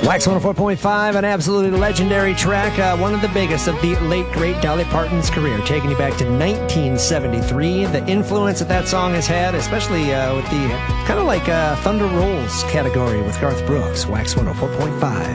Wax 104.5, an absolutely legendary track, one of the biggest of the late, great Dolly Parton's career, taking you back to 1973. The influence that song has had, especially with the kind of like Thunder Rolls category with Garth Brooks. Wax 104.5.